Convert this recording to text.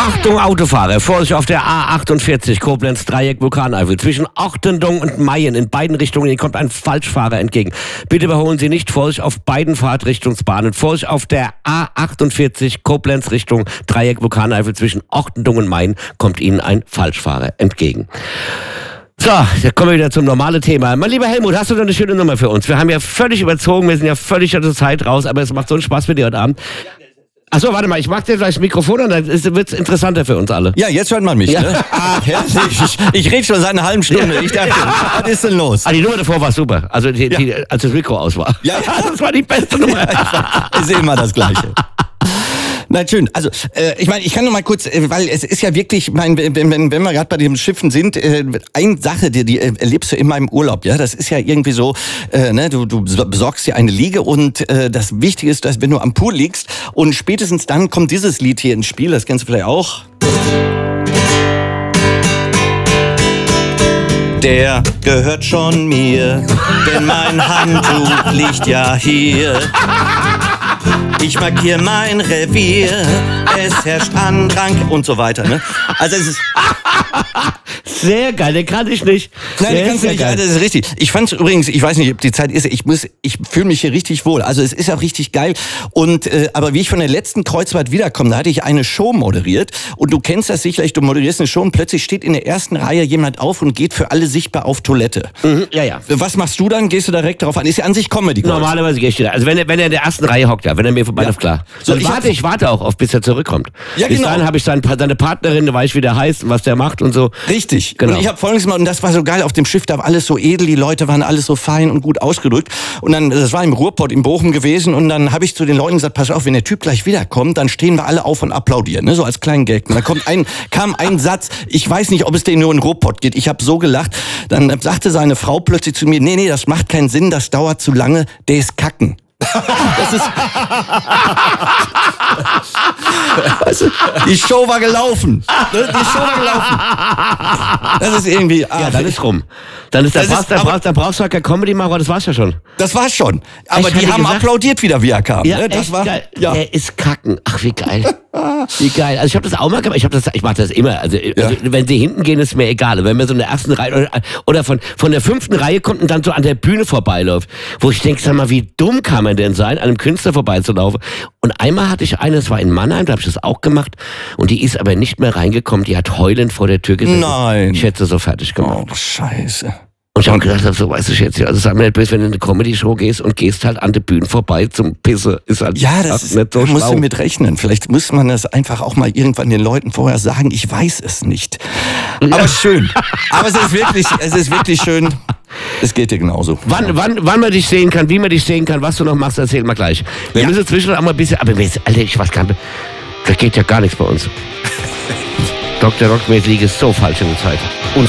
Achtung Autofahrer, Vorsicht auf der A48 Koblenz-Dreieck Vulkaneifel. Zwischen Ortendung und Mayen in beiden Richtungen, Ihnen kommt ein Falschfahrer entgegen. Bitte überholen Sie nicht, Vorsicht auf beiden Fahrtrichtungsbahnen. Vorsicht auf der A48 Koblenz Richtung Dreieck Vulkaneifel. Zwischen Ortendung und Mayen kommt Ihnen ein Falschfahrer entgegen. So, da kommen wir wieder zum normalen Thema. Mein lieber Helmut, hast du noch eine schöne Nummer für uns? Wir haben ja völlig überzogen, wir sind ja völlig aus der Zeit raus, aber es macht so einen Spaß mit dir heute Abend. Achso, warte mal, ich mach dir gleich das Mikrofon und dann wird's interessanter für uns alle. Ja, jetzt hört man mich. Ja. Ne? Ach, herrlich. Ich rede schon seit einer halben Stunde. Ich dachte, was ist denn los? Die Nummer davor war super. Also, als das Mikro aus war. Ja, das war die beste Nummer. Ich sehe immer das Gleiche. Na schön, also ich meine, ich kann noch mal kurz, weil es ist ja wirklich, wenn wir gerade bei den Schiffen sind, eine Sache, die erlebst du immer im Urlaub, ja, das ist ja irgendwie so, ne, du besorgst dir eine Liege und das Wichtige ist, dass wenn du am Pool liegst und spätestens dann kommt dieses Lied hier ins Spiel, das kennst du vielleicht auch. Der gehört schon mir, denn mein Handtuch liegt ja hier. Ich markiere mein Revier, es herrscht Andrang und so weiter. Ne? Also es ist sehr geil, den kann ich nicht. Nein, den kannst du nicht, das ist richtig. Ich fand's übrigens, ich weiß nicht, ob die Zeit ist, ich fühle mich hier richtig wohl. Also es ist auch richtig geil. Und aber wie ich von der letzten Kreuzfahrt wiederkomme, da hatte ich eine Show moderiert. Und du kennst das sicherlich, du moderierst eine Show und plötzlich steht in der ersten Reihe jemand auf und geht für alle sichtbar auf Toilette. Mhm, ja. Was machst du dann? Gehst du direkt darauf an? Ist ja an sich Comedy. Normalerweise gehe ich da. Also wenn er in der ersten Reihe hockt, ja, wenn er mir vorbeiläuft, klar. So, ich warte auch auf, bis er zurückkommt. Ja, bis dahin habe ich seine Partnerin, da weiß ich, wie der heißt und was der macht und so. Richtig. Genau. Und ich habe Folgendes mal, und das war so geil, auf dem Schiff, da war alles so edel, die Leute waren alles so fein und gut ausgedrückt. Und dann, das war im Ruhrpott in Bochum gewesen, und dann habe ich zu den Leuten gesagt, pass auf, wenn der Typ gleich wiederkommt, dann stehen wir alle auf und applaudieren, ne, so als kleinen Gag. Und dann kam ein Satz, ich weiß nicht, ob es den nur in Ruhrpott geht, ich habe so gelacht, dann sagte seine Frau plötzlich zu mir, nee, das macht keinen Sinn, das dauert zu lange, der ist kacken. Das ist weißt du, die Show war gelaufen. Das ist irgendwie. Ja, dann ist rum. Da brauchst du halt kein Comedy-Macher, das war's ja schon. Das war's schon. Aber die haben applaudiert wieder, wie er kam. Ja, ne? Das war geil. Ja. Der ist kacken. Ach, wie geil. Wie geil. Also ich habe das auch mal gemacht. Ich mache das immer. Also wenn sie hinten gehen, ist mir egal. Wenn mir so in der ersten Reihe oder von der 5. Reihe kommt und dann so an der Bühne vorbeiläuft, wo ich denke, sag mal, wie dumm kann man denn sein, an einem Künstler vorbeizulaufen? Und einmal hatte ich eine, das war in Mannheim, da habe ich das auch gemacht, und die ist aber nicht mehr reingekommen. Die hat heulend vor der Tür gesessen. Nein. Ich hätte sie so fertig gemacht. Oh, Scheiße. Und ich habe gedacht, so weißt du jetzt, also sag mir nicht böse, wenn du in eine Comedy-Show gehst und gehst halt an der Bühne vorbei zum Pisse, ist halt ja, das ist, nicht so schlau. Musst du mit rechnen. Vielleicht muss man das einfach auch mal irgendwann den Leuten vorher sagen, ich weiß es nicht. Aber schön. Aber es ist wirklich schön. Es geht dir genauso. Wann man dich sehen kann, wie man dich sehen kann, was du noch machst, erzähl mal gleich. Wir müssen zwischendurch auch mal ein bisschen, aber Alter, ich weiß gar nicht, da geht ja gar nichts bei uns. Dr. Rock, mir liegt es so falsch in der Zeit.